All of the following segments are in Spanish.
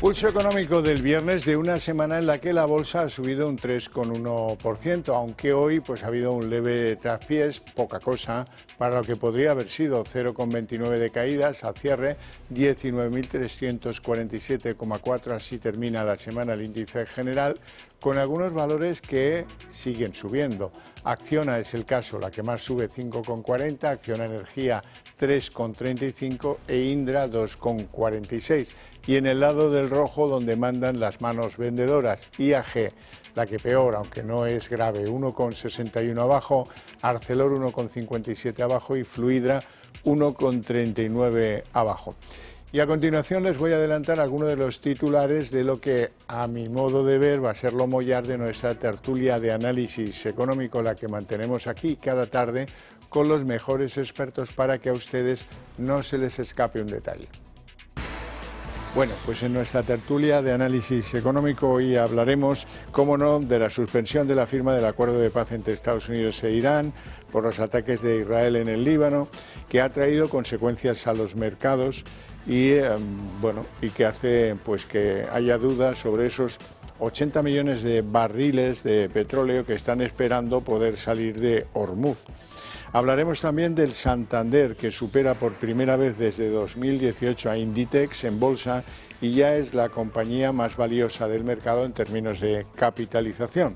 Pulso económico del viernes de una semana en la que la bolsa ha subido un 3,1%, aunque hoy pues ha habido un leve traspiés, poca cosa, para lo que podría haber sido 0,29 de caídas al cierre, 19.347,4, así termina la semana el índice general, con algunos valores que siguen subiendo. Acciona es el caso, la que más sube 5,40, Acciona Energía 3,35 e Indra 2,46. Y en el lado del rojo donde mandan las manos vendedoras, IAG, la que peor, aunque no es grave, 1,61 abajo, Arcelor 1,57 abajo y Fluidra 1,39 abajo. Y a continuación les voy a adelantar algunos de los titulares de lo que, a mi modo de ver, va a ser lo mollar de nuestra tertulia de análisis económico, la que mantenemos aquí cada tarde con los mejores expertos para que a ustedes no se les escape un detalle. Bueno, pues en nuestra tertulia de análisis económico hoy hablaremos, cómo no, de la suspensión de la firma del acuerdo de paz entre Estados Unidos e Irán por los ataques de Israel en el Líbano, que ha traído consecuencias a los mercados y, y que hace pues que haya dudas sobre esos 80 millones de barriles de petróleo que están esperando poder salir de Hormuz. Hablaremos también del Santander, que supera por primera vez desde 2018 a Inditex en bolsa y ya es la compañía más valiosa del mercado en términos de capitalización.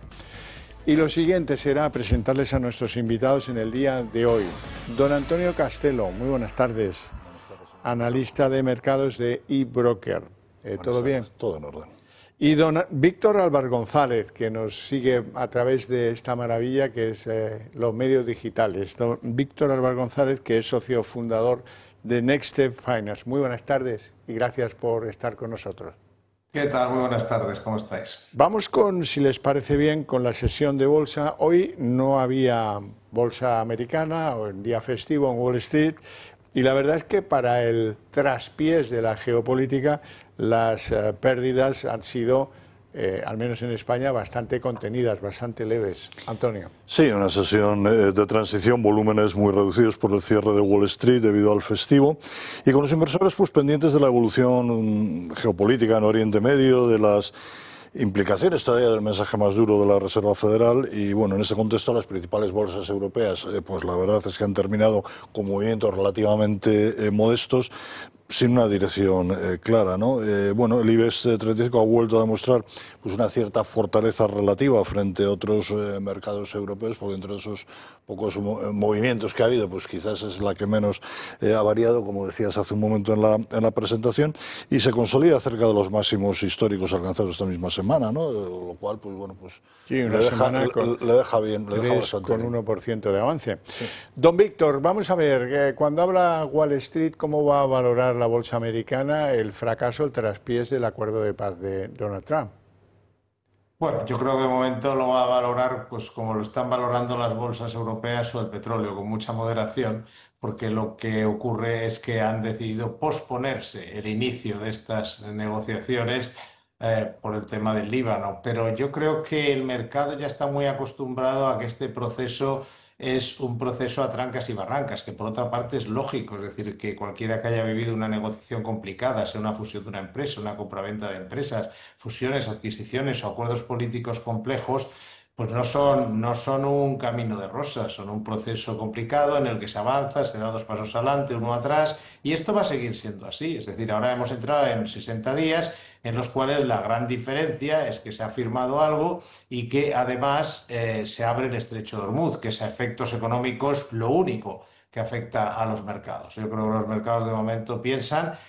Y lo siguiente será presentarles a nuestros invitados en el día de hoy. Don Antonio Castelo, muy buenas tardes. Analista de mercados de eBroker. ¿Todo bien? Todo en orden. Y don Víctor Álvarez González, que nos sigue a través de esta maravilla que es los medios digitales. Don Víctor Álvarez González, que es socio fundador de Next Step Finance. Muy buenas tardes y gracias por estar con nosotros. ¿Qué tal? Muy buenas tardes, ¿cómo estáis? Vamos con, si les parece bien, con la sesión de bolsa. Hoy no había bolsa americana, o en día festivo en Wall Street, y la verdad es que para el traspiés de la geopolítica, las pérdidas han sido, al menos en España, bastante contenidas, bastante leves. Antonio. Sí, una sesión de transición, volúmenes muy reducidos por el cierre de Wall Street debido al festivo y con los inversores pues pendientes de la evolución geopolítica en Oriente Medio, de las implicaciones todavía del mensaje más duro de la Reserva Federal y bueno, en ese contexto las principales bolsas europeas pues la verdad es que han terminado con movimientos relativamente modestos, sin una dirección clara, ¿no? Bueno, el IBEX 35 ha vuelto a demostrar pues una cierta fortaleza relativa frente a otros mercados europeos, porque entre esos pocos movimientos que ha habido, pues quizás es la que menos ha variado, como decías hace un momento en la presentación, y se consolida cerca de los máximos históricos alcanzados esta misma semana, ¿no? Lo cual, pues bueno, pues sí, le deja bien, le deja bastante con bien. 1% de avance. Sí. Don Víctor, vamos a ver, cuando habla Wall Street, ¿cómo va a valorar la bolsa americana el fracaso, el traspiés del acuerdo de paz de Donald Trump? Bueno, yo creo que de momento lo va a valorar pues como lo están valorando las bolsas europeas o el petróleo, con mucha moderación, porque lo que ocurre es que han decidido posponerse el inicio de estas negociaciones por el tema del Líbano. Pero yo creo que el mercado ya está muy acostumbrado a que este proceso es un proceso a trancas y barrancas, que por otra parte es lógico, es decir, que cualquiera que haya vivido una negociación complicada, sea una fusión de una empresa, una compraventa de empresas, fusiones, adquisiciones o acuerdos políticos complejos, pues no son un camino de rosas, son un proceso complicado en el que se avanza, se da dos pasos adelante, uno atrás, y esto va a seguir siendo así. Es decir, ahora hemos entrado en 60 días en los cuales la gran diferencia es que se ha firmado algo y que además se abre el estrecho de Hormuz, que es a efectos económicos lo único que afecta a los mercados. Yo creo que los mercados de momento piensan